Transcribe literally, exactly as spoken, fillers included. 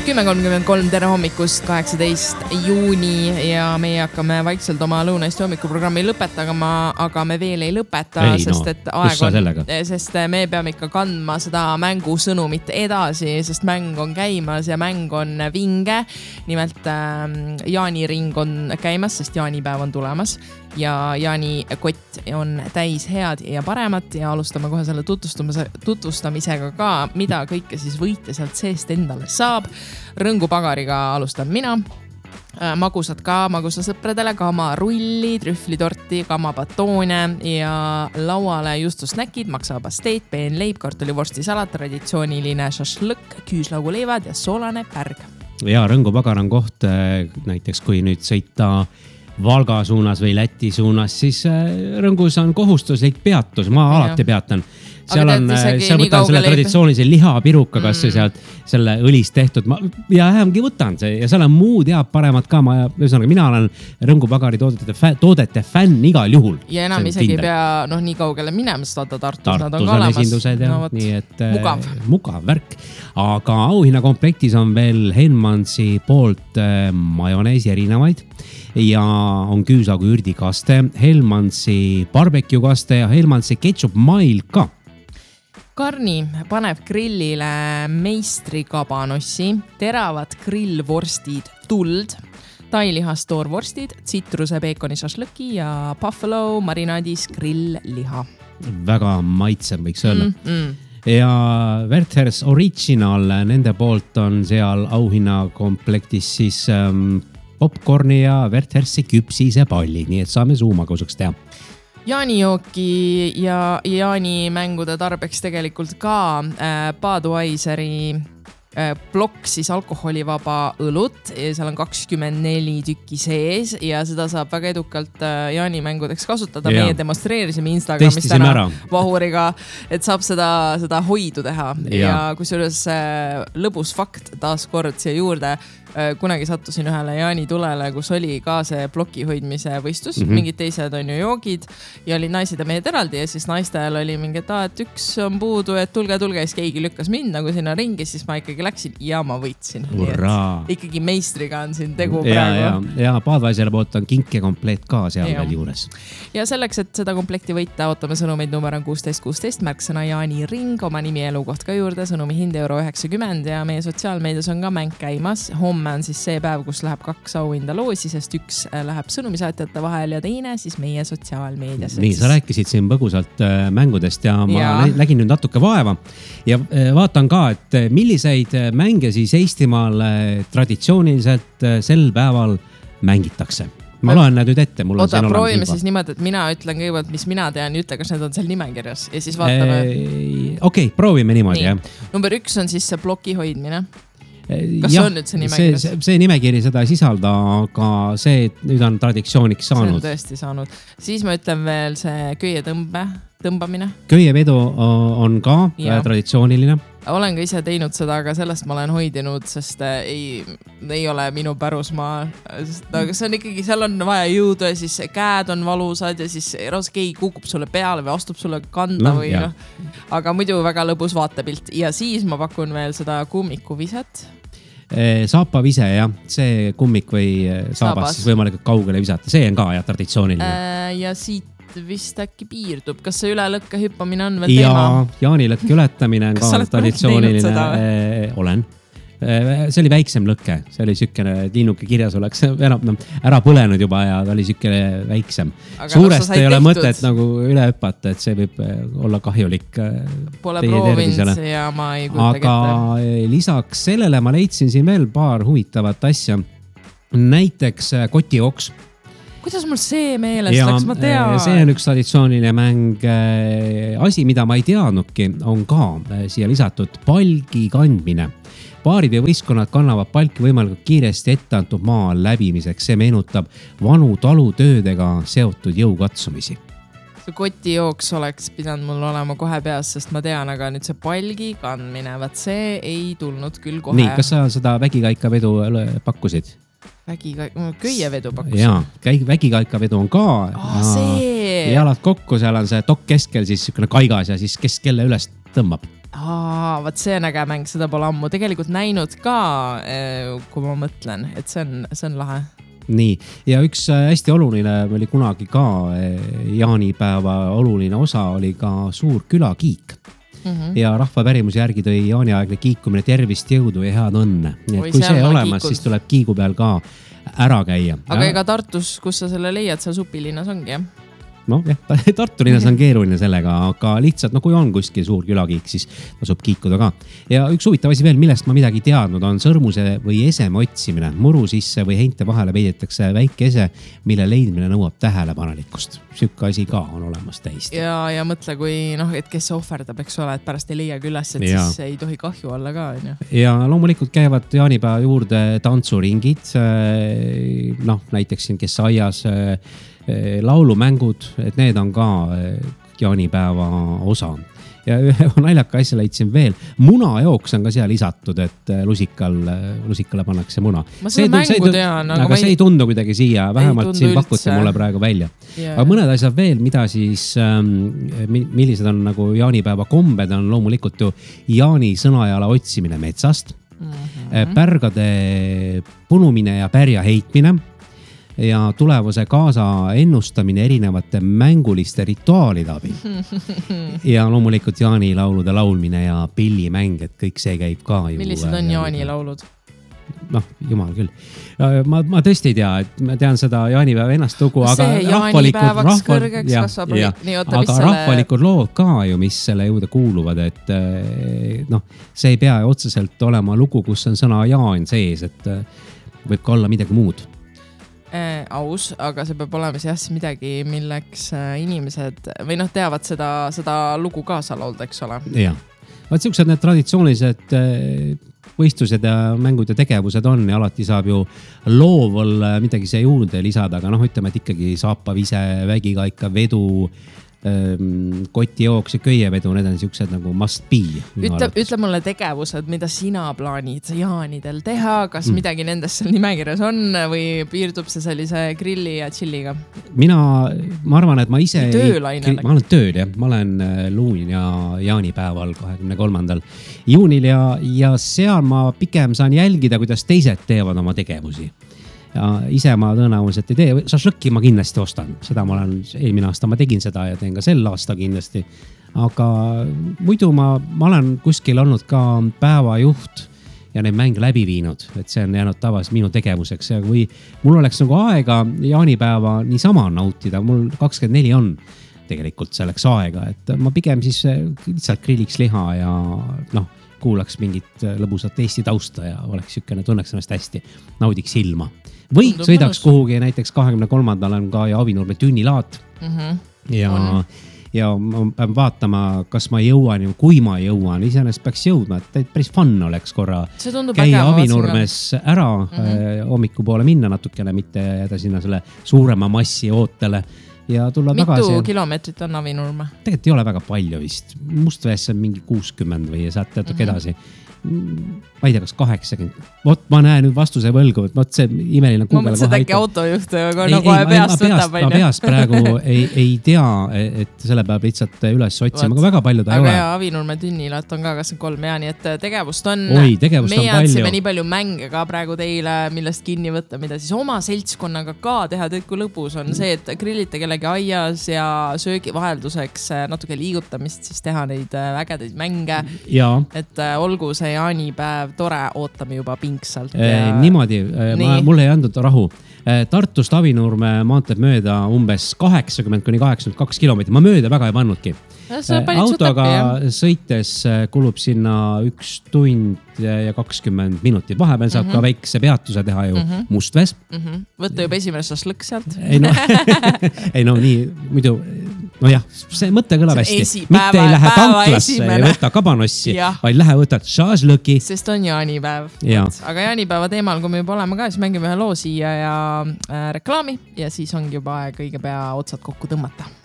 kümme kolmkümmend kolm, tere hommikust, kaheksateist juuni ja meie hakkame vaikselt oma Lõuna-Eesti hommikuprogrammi lõpetama, aga me veel ei lõpeta, ei, sest no, et aeg on, sellega? sest me peame ikka kandma seda mängu sõnumit edasi, sest mäng on käimas ja mäng on vinge. Nimelt äh, Jaani ring on käimas, sest jaanipäev on tulemas ja Jaani kott on täis head ja paremat ja alustame kohe selle tutvustamisega ka, mida kõike siis võite sealt seest endale saab. Rõngu pagariga alustan mina. Magusad ka magusasõpradele, kama rulli, trühvlitorti, kama batoone ja lauale justusnäkid, maksapasteet, peenleib, kartulivorstisalat, traditsiooniline šašlõkk, küüslauguleivad ja soolane pärg. Ja Rõngu pagar on koht, näiteks kui nüüd sõita Valga suunas või Läti suunas, siis Rõngus on kohustuslik peatus, ma ja. alati peatan. Seal on, seal võtan selle traditsioonilise lihapiruka, kas mm. sealt selle õlist tehtud ma, ja vähemgi võtan see ja seal on muud ja paremat ka. Ma, mina olen Rõngu pagari toodete, toodete fänn igal juhul. Ja enam isegi kindel. Pea noh, nii kaugele minemast vaata Tartus. Tartus nad on, on olemas. Esindused ja no, võt, nii, et mugav. mugav värk. Aga auhinna komplektis on veel Henmansi poolt majoneesi erinevaid ja on küüslaugu ürdikaste, Helmansi barbecue kaste ja Helmansi ketchup mail ka. Karni paneb grillile meistrikabanossi, teravad grillvorstid tuld, tailihas toorvorstid, tsitruse peekoni šašlõki ja buffalo marinaadis grillliha. Väga maitsev võiks öelda. Mm, mm. Ja Werthers Original, nende poolt on seal auhinna komplektis siis ähm, popcorni ja Werthersi küpsise palli, nii et saame suumakuseks teha. Jaanijooki ja Jaani mängude tarbeks tegelikult ka äh, Budweiseri äh, plokk siis alkoholivaba õlut. Seal on kakskümmend neli tükki sees ja seda saab väga edukalt äh, Jaani mängudeks kasutada. Ja. Meie demonstreerisime Instagramis täna ära. Vahuriga, et saab seda, seda hoidu teha. Ja, ja kusjuures äh, lõbus fakt taas kord siia juurde. Kunagi sattusin ühele Jaani tulele, kus oli ka see ploki hoidmise võistlus, mm-hmm. mingid teised on ju joogid ja olid naised ja mehed eraldi ja siis naistel oli mingi, et, et üks on puudu, et tulge, tulge, siis keegi lükkas mind nagu sinna ringi, siis ma ikkagi läksin ja ma võitsin. Ikkagi meistriga on siin tegu ja, praegu. Ja, ja Budweiseri poolt on kinke kompleet ka seal ja. veel juures. Ja selleks, et seda komplekti võita, ootame sõnumeid number on kuusteist kuusteist, märksõna Jaani ring, oma nimi elukoht ka juurde, sõnumi hind euro üheksakümmend ja meie sotsiaalmeedias on ka mäng käimas. Homme on siis see päev, kus läheb kaks auhinda loosi, sest üks läheb sõnumisaatjate vahel ja teine siis meie sotsiaalmeedias. Nii, sa rääkisid siin põgusalt mängudest ja ma ja. nägin nüüd natuke vaeva ja vaatan ka, et milliseid mänge siis Eestimaal traditsiooniliselt sel päeval mängitakse. Ma loen need nüüd ette. Mul Oota, proovime siis niimoodi, et mina ütlen kõigepealt, mis mina tean ja ütle, kas need on seal nimekirjas ja siis vaatame. Okei, okay, proovime niimoodi. Nii. Ja. Number üks on siis see ploki hoidmine. Kas ja, on nüüd see nimekiri? See, see nimekiri seda ei sisalda, aga see nüüd on traditsiooniks saanud. See on tõesti saanud. Siis ma ütlen veel see köietõmbe, tõmbamine. Köievedu on ka ja. traditsiooniline. Olen ka ise teinud seda, aga sellest ma olen hoidinud, sest ei, ei ole minu pärusmaa. Aga see on ikkagi, seal on vaja jõudu ja siis käed on valusad ja siis keegi kukub sulle peale või astub sulle kanda no, või no. Aga muidu väga lõbus vaatepilt. Ja siis ma pakun veel seda kummikuviset. Saapavise, jah. See kummik või saabas, saabas. Siis võimalikult kaugele visata. See on ka ja traditsiooniline. Ja siit vist äkki piirdub. Kas see üle lõkke hüppamine on veel ja, teema? Jaani lõkke ületamine on ka traditsiooniline. Eh, olen. Eh, see oli väiksem lõkke. See oli sükene liinuke kirjas oleks ära, no, ära põlenud juba ja ta oli sükene väiksem. Aga suurest no, ei ole tehtud. Mõtet nagu üle hüppata, et see võib olla kahjulik Pole proovinud ja ma ei kujuta Aga kette. Lisaks sellele ma leidsin siin veel paar huvitavat asja. Näiteks kotijooks. Kuidas mul see meeles läks, ma tean? See on üks traditsiooniline mäng. Asi, mida ma ei teadnudki, on ka siia lisatud palgi kandmine. Paarid ja võistkonnad kannavad palki võimalikult kiiresti etteantud maa läbimiseks. See meenutab vanu talutöödega seotud jõukatsumisi. See kotijooks oleks pidanud mul olema kohe peas, sest ma tean, aga nüüd see palgi kandmine, vaat see ei tulnud küll kohe. Nii, kas sa seda vägikaikavedu pakkusid? Vägikaika, köievedu pakkus. Jaa, vägikaikavedu on ka. Oh, see! Jalad kokku, seal on see tokk keskel siis sükene kaigas ja siis kes kelle üles tõmbab. Aa, vaat see on äge mäng, seda pole ammu tegelikult näinud ka, kui ma mõtlen, et see on, see on lahe. Nii, ja üks hästi oluline oli kunagi ka jaanipäeva oluline osa oli ka suur külakiik. Mm-hmm. Ja rahva pärimuse järgi tõi jaaniaegne kiikumine tervist, jõudu ja head õnne. Nii et kui see olemas, kiikud. Siis tuleb kiigu peal ka ära käia. Aga ega Tartus, kus sa selle leiad, seal supilinnas ongi, jah? No jah, Tartu linnas on keeruline sellega, aga lihtsalt, no kui on kuskil suur külakiik, siis tasub kiikuda ka. Ja üks huvitav asi veel, millest ma midagi teadnud, on sõrmuse või eseme otsimine. Muru sisse või heinte vahele peidetakse väike ese, mille leidmine nõuab tähelepanelikkust. Sükka asi ka on olemas täiesti. Ja, ja mõtle, kui, noh, et kes ohverdab, eks ole, et pärast ei leia külas, et ja. Siis ei tohi kahju olla ka. On ju. Ja loomulikult käivad jaanipäeva juurde tantsuringid, noh, näiteks siin, kes aias laulumängud, et need on ka jaanipäeva osa. Ja ühe naljaka asja leidsin veel. Munajooks on ka seal lisatud, et lusikal, lusikale pannakse muna. Ma seda mängu tund, tean. Aga, aga see ei tundu kuidagi siia, vähemalt siin pakuti mulle praegu välja. Yeah. Aga mõned asjad veel, mida siis, millised on nagu jaanipäeva kombed, on loomulikult ju jaani sõnajala otsimine metsast, mm-hmm. pärgade punumine ja pärja heitmine, ja tulevuse kaasa ennustamine erinevate mänguliste rituaalide abil. Ja loomulikult jaanilaulude laulmine ja pillimäng, et kõik see käib ka ju. Millised on jaanilaulud? Noh, jumal küll. Ma, ma tõesti ei tea, et ma tean seda jaanipäeva ennast lugu, aga jaanipäevaks rahval... kõrgeks ja, kasvab. Ja, nii, oota, aga selle... rahvalikud lood ka ju, mis selle juurde kuuluvad, et noh, see ei pea otseselt olema lugu, kus on sõna jaan sees, et võib ka olla midagi muud. Äh, aus, aga see peab olema siis midagi, milleks inimesed või noh, teavad seda, seda lugu kaasa laulda, eks ole. Ja, vaat siuksed need traditsioonilised võistlused ja mängud ja tegevused on ja alati saab ju loovol midagi see juurde lisada, aga noh, ütleme, et ikkagi saapavise, vägikaika, vedu, kotijooks ja köievedu, need on siuksed nagu must be. Ütle, ütle mulle tegevused, mida sina plaanid jaanidel teha, kas mm. midagi nendest seal nimekirjas on või piirdub see sellise grilli ja chilliga? Mina, ma arvan, et ma ise... Töölaine. Ma olen tööl, jah. Ma olen luun ja jaanipäeval kahekümne kolmandal juunil ja, ja seal ma pigem saan jälgida, kuidas teised teevad oma tegevusi. Ja ise ma tõenäoliselt ei tee, šašlõkki ma kindlasti ostan, seda ma olen, eelmine aasta ma tegin seda ja teen ka sel aasta kindlasti, aga muidu ma, ma olen kuskil olnud ka päevajuht ja neid mänge läbi viinud, et see on jäänud tavas minu tegevuseks ja kui mul oleks nagu aega jaanipäeva niisama nautida, mul kakskümmend neli on tegelikult selleks aega, et ma pigem siis lihtsalt grilliks liha ja noh, kuulaks mingit lõbusat Eesti tausta ja oleks sükene, tunneks ennast hästi, naudiks ilma. Või Tundub sõidaks mõnus. Kuhugi, näiteks kahekümne kolmandal on ka ja Avinurme tünnilaat mm-hmm. ja, ja ma pean vaatama, kas ma jõuan ja kui ma jõuan, iseenesest peaks jõudma, et päris fun oleks korra käia Avinurmes ära, mm-hmm. hommiku poole minna natukene, mitte jääda sinna selle suurema massi ootele ja tulla Mitu tagasi. Mitu kilomeetrit on Avinurme? Tegelikult ei ole väga palju vist. Mustvees on mingi kuuskümmend või saad teatud mm-hmm. edasi. Ma ei tea, kas kaheksakümmend. Vot ma näen nüüd vastuse võlgu, et vot see imeline kuugele kohe. Ma mõtlesin, et äkki autojuht no kohe peast võtab. Ma peast praegu ei, ei tea, et selle peab lihtsalt üles otsima, aga väga palju ta ei ole. Aga ja Avinurme tünnilaat on ka kakskümmend kolm ja nii, et tegevust on. Oi, tegevust meie on palju. Meie nii palju mänge ka praegu teile, millest kinni võtta, mida siis oma seltskonnaga ka teha. Tead, kui lõbus on see, et grillite kellegi aias ja söögi vahelduseks natuke liigutamist, siis teha neid ägedaid mänge. Ja. Et olgu see jaanipäev tore, ootame juba pingsalt. Ja... Niimoodi, ma, mulle ei andnud rahu. Tartust Avinurme maanteed mööda umbes kaheksakümmend kuni kaheksakümmend kaks kilomeetrit. Ma mööda väga ei pannudki. Autoga täppi, sõites kulub sinna üks tund ja kakskümmend minutit. Vahepeal saab mm-hmm. ka väikse peatuse teha ju mm-hmm. Mustvees. Mm-hmm. Võtta juba esimene šašlõkk sealt. Ei no, ei no nii, muidu... No jah, see mõte kõlab hästi. Mitte ei lähe tanklasse ja võta kabanossi, vaid lähe võtad šašlõki. Sest on jaanipäev. Ja. Aga jaanipäeva teemal, kui me juba oleme ka, siis mängime ühe loo siia ja äh, reklaami ja siis ongi juba aeg õige pea otsad kokku tõmmata.